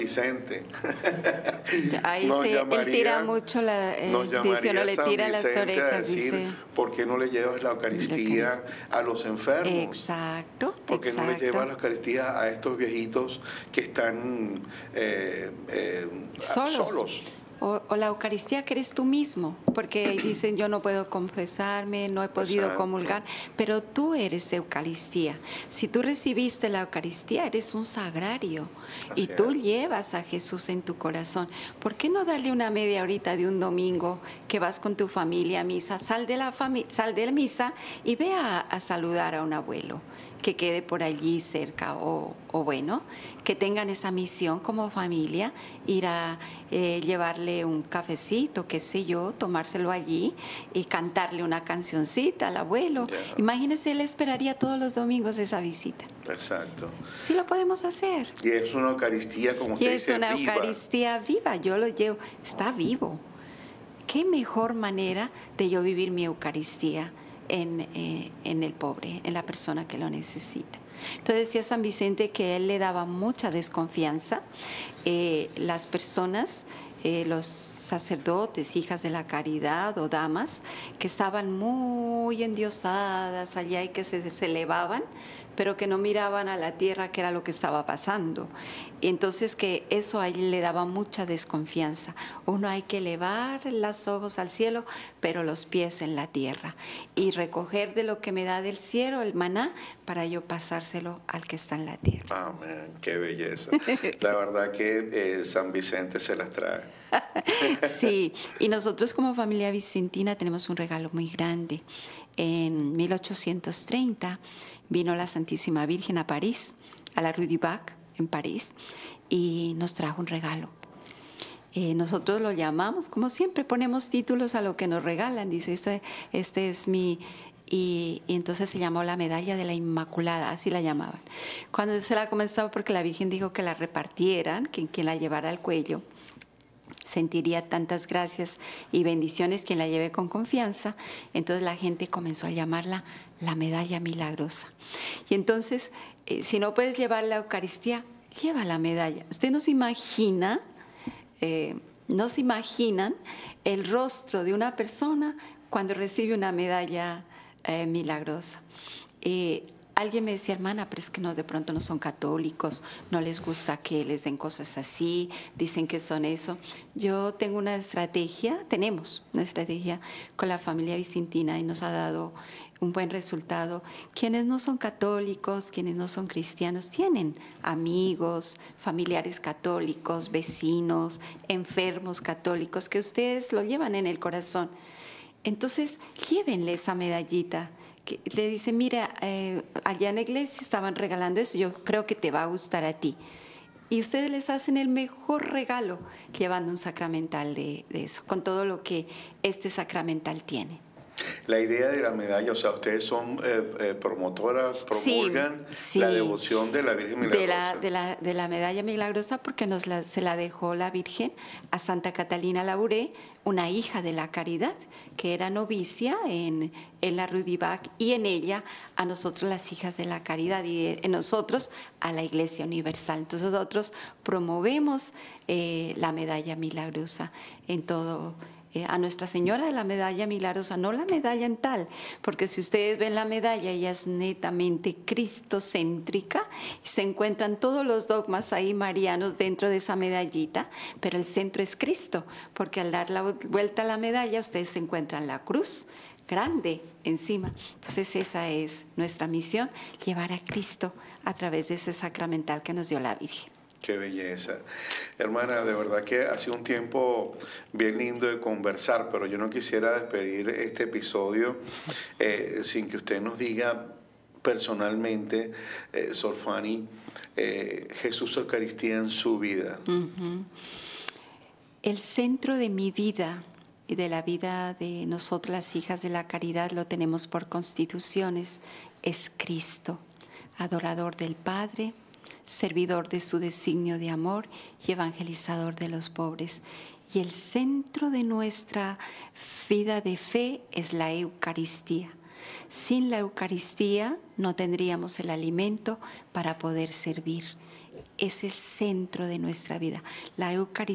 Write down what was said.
Vicente. Ahí él tira mucho dice, no le tira las orejas, dice. ¿Por qué no le llevas la Eucaristía a los enfermos? Exacto. ¿Por qué no le llevas la Eucaristía a estos viejitos que están solos? O la Eucaristía que eres tú mismo, porque dicen yo no puedo confesarme, no he podido comulgar, pero tú eres Eucaristía. Si tú recibiste la Eucaristía, eres un sagrario y tú llevas a Jesús en tu corazón. ¿Por qué no darle una media horita de un domingo que vas con tu familia a misa? Sal de la misa y ve a saludar a un abuelo que quede por allí cerca o bueno, que tengan esa misión como familia, ir a llevarle un cafecito, qué sé yo, tomárselo allí y cantarle una cancioncita al abuelo. Imagínese, él esperaría todos los domingos esa visita. Exacto. Sí lo podemos hacer. Y es una Eucaristía, como usted dice, viva. Y es una Eucaristía viva, yo lo llevo, está vivo. ¿Qué mejor manera de yo vivir mi Eucaristía en el pobre, en la persona que lo necesita? Entonces decía San Vicente que él le daba mucha desconfianza. Las personas, los sacerdotes, hijas de la caridad o damas, que estaban muy endiosadas allá y que se elevaban, pero que no miraban a la tierra, que era lo que estaba pasando. Y entonces que eso a él le daba mucha desconfianza. Uno hay que elevar los ojos al cielo, pero los pies en la tierra. Y recoger de lo que me da del cielo, el maná, para yo pasárselo al que está en la tierra. Amén, qué belleza. La verdad que San Vicente se las trae. Sí, y nosotros como familia vicentina tenemos un regalo muy grande. En 1830 vino la Santísima Virgen a París, a la Rue du Bac, en París, y nos trajo un regalo. Nosotros lo llamamos, como siempre, ponemos títulos a lo que nos regalan. Dice, este es mi... Y entonces se llamó la medalla de la Inmaculada, así la llamaban. Cuando se la comenzaba, porque la Virgen dijo que la repartieran, que quien la llevara al cuello sentiría tantas gracias y bendiciones quien la lleve con confianza. Entonces la gente comenzó a llamarla la medalla milagrosa. Y entonces, si no puedes llevar la Eucaristía, lleva la medalla. Usted no se imagina, no se imaginan el rostro de una persona cuando recibe una medalla milagrosa. Alguien me decía, hermana, pero es que no, de pronto no son católicos, no les gusta que les den cosas así, dicen que son eso. Yo tengo tenemos una estrategia con la familia vicentina y nos ha dado un buen resultado. Quienes no son católicos, quienes no son cristianos, tienen amigos, familiares católicos, vecinos, enfermos católicos, que ustedes lo llevan en el corazón. Entonces, llévenle esa medallita. Que le dice, mira, allá en la iglesia estaban regalando eso, yo creo que te va a gustar a ti. Y ustedes les hacen el mejor regalo llevando un sacramental de eso, con todo lo que este sacramental tiene. La idea de la medalla, o sea, ustedes son promotoras, promulgan la devoción de la Virgen Milagrosa. De la medalla milagrosa, porque se la dejó la Virgen a Santa Catalina Labouré, una hija de la Caridad, que era novicia en la Rue du Bac, y en ella a nosotros las hijas de la Caridad, y en nosotros a la Iglesia Universal. Entonces nosotros promovemos la medalla milagrosa en todo. A Nuestra Señora de la Medalla Milagrosa, no la medalla en tal, porque si ustedes ven la medalla, ella es netamente cristocéntrica y se encuentran todos los dogmas ahí marianos dentro de esa medallita, pero el centro es Cristo, porque al dar la vuelta a la medalla ustedes se encuentran la cruz grande encima. Entonces esa es nuestra misión, llevar a Cristo a través de ese sacramental que nos dio la Virgen. Qué belleza. Hermana, de verdad que ha sido un tiempo bien lindo de conversar, pero yo no quisiera despedir este episodio sin que usted nos diga personalmente, Sor Fanny, Jesús Eucaristía en su vida. Uh-huh. El centro de mi vida y de la vida de nosotras las hijas de la caridad, lo tenemos por constituciones, es Cristo, adorador del Padre, servidor de su designio de amor y evangelizador de los pobres. Y el centro de nuestra vida de fe es la Eucaristía. Sin la Eucaristía no tendríamos el alimento para poder servir. es el centro de nuestra vida. La Eucaristía